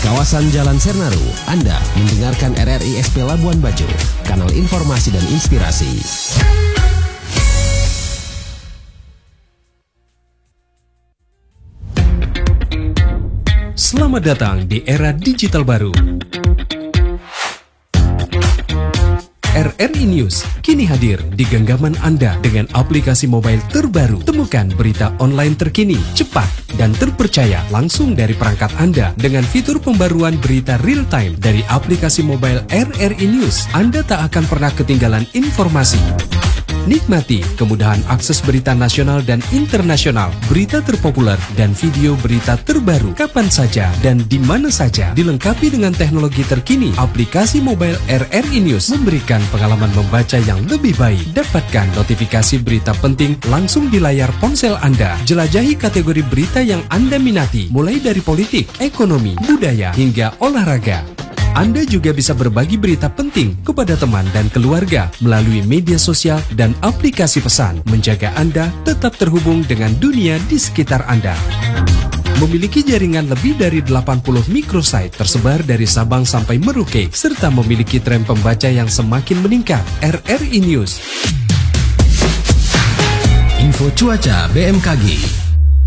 kawasan Jalan Sernaru, Anda mendengarkan RRI SP Labuan Bajo, kanal informasi dan inspirasi. Selamat datang di era digital baru. RRI News kini hadir di genggaman Anda dengan aplikasi mobile terbaru. Temukan berita online terkini, cepat, dan terpercaya langsung dari perangkat Anda dengan fitur pembaruan berita real time dari aplikasi mobile RRI News. Anda tak akan pernah ketinggalan informasi. Nikmati kemudahan akses berita nasional dan internasional, berita terpopuler, dan video berita terbaru kapan saja dan di mana saja. Dilengkapi dengan teknologi terkini, aplikasi mobile RRI News memberikan pengalaman membaca yang lebih baik. Dapatkan notifikasi berita penting langsung di layar ponsel Anda. Jelajahi kategori berita yang Anda minati, mulai dari politik, ekonomi, budaya, hingga olahraga. Anda juga bisa berbagi berita penting kepada teman dan keluarga melalui media sosial dan aplikasi pesan, menjaga Anda tetap terhubung dengan dunia di sekitar Anda. Memiliki jaringan lebih dari 80 microsite tersebar dari Sabang sampai Merauke, serta memiliki tren pembaca yang semakin meningkat. RRI News. Info cuaca BMKG.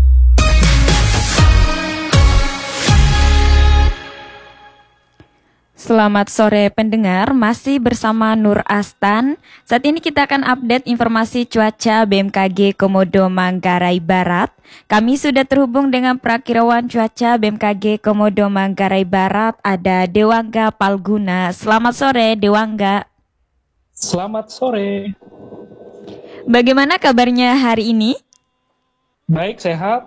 Selamat sore pendengar, masih bersama Nur Astan. Saat ini kita akan update informasi cuaca BMKG Komodo Manggarai Barat. Kami sudah terhubung dengan Prakirawan Cuaca BMKG Komodo Manggarai Barat, ada Dewangga Palguna. Selamat sore Dewangga. Selamat sore. Bagaimana kabarnya hari ini? Baik, sehat.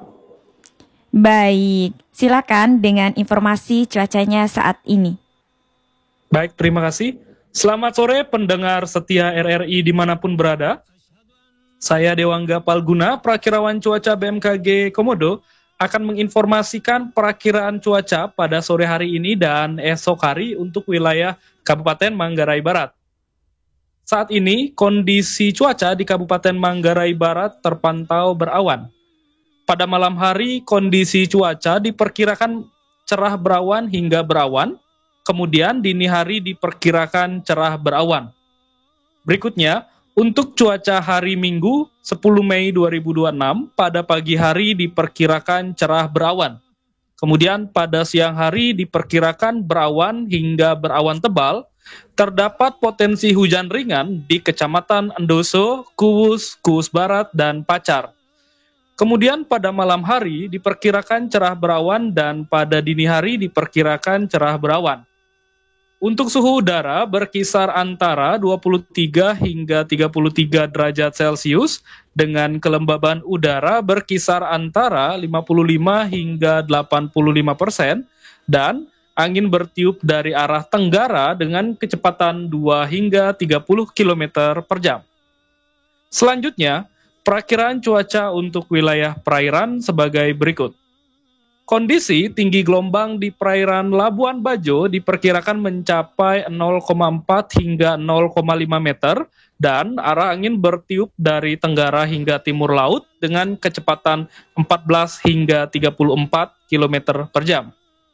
Baik, silakan dengan informasi cuacanya saat ini. Baik, terima kasih. Selamat sore pendengar setia RRI dimanapun berada. Saya Dewangga Palguna, Prakirawan Cuaca BMKG Komodo, akan menginformasikan perakiraan cuaca pada sore hari ini dan esok hari untuk wilayah Kabupaten Manggarai Barat. Saat ini, kondisi cuaca di Kabupaten Manggarai Barat terpantau berawan. Pada malam hari, kondisi cuaca diperkirakan cerah berawan hingga berawan. Kemudian dini hari diperkirakan cerah berawan. Berikutnya, untuk cuaca hari Minggu 10 Mei 2026, pada pagi hari diperkirakan cerah berawan. Kemudian pada siang hari diperkirakan berawan hingga berawan tebal. Terdapat potensi hujan ringan di Kecamatan Endoso, Kuwus, Kuwus Barat, dan Pacar. Kemudian pada malam hari diperkirakan cerah berawan dan pada dini hari diperkirakan cerah berawan. Untuk suhu udara berkisar antara 23 hingga 33 derajat Celcius dengan kelembaban udara berkisar antara 55 hingga 85% dan angin bertiup dari arah tenggara dengan kecepatan 2 hingga 30 km per jam. Selanjutnya, perakiraan cuaca untuk wilayah perairan sebagai berikut. Kondisi tinggi gelombang di perairan Labuan Bajo diperkirakan mencapai 0,4 hingga 0,5 meter dan arah angin bertiup dari tenggara hingga timur laut dengan kecepatan 14 hingga 34 km per jam.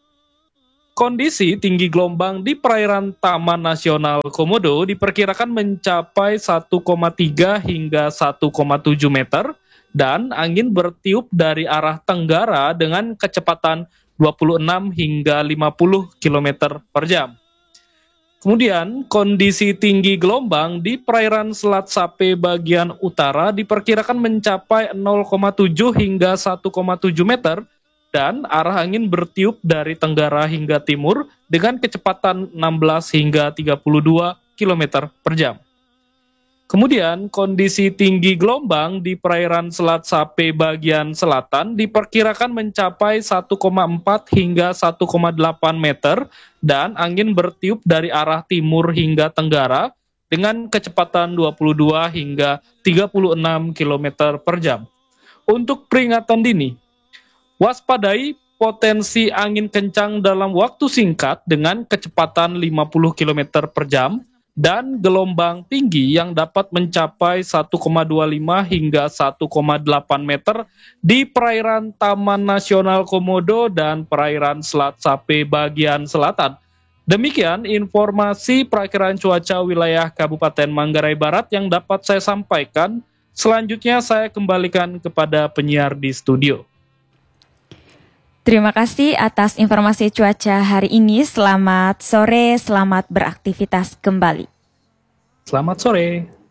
Kondisi tinggi gelombang di perairan Taman Nasional Komodo diperkirakan mencapai 1,3 hingga 1,7 meter dan angin bertiup dari arah tenggara dengan kecepatan 26 hingga 50 km per jam. Kemudian, kondisi tinggi gelombang di perairan Selat Sape bagian utara diperkirakan mencapai 0,7 hingga 1,7 meter dan arah angin bertiup dari tenggara hingga timur dengan kecepatan 16 hingga 32 km per jam. Kemudian, kondisi tinggi gelombang di perairan Selat Sape bagian selatan diperkirakan mencapai 1,4 hingga 1,8 meter dan angin bertiup dari arah timur hingga tenggara dengan kecepatan 22 hingga 36 km per jam. Untuk peringatan dini, waspadai potensi angin kencang dalam waktu singkat dengan kecepatan 50 km per jam dan gelombang tinggi yang dapat mencapai 1,25 hingga 1,8 meter di perairan Taman Nasional Komodo dan perairan Selat Sape bagian selatan. Demikian informasi perakiraan cuaca wilayah Kabupaten Manggarai Barat yang dapat saya sampaikan. Selanjutnya saya kembalikan kepada penyiar di studio. Terima kasih atas informasi cuaca hari ini. Selamat sore, selamat beraktivitas kembali. Selamat sore.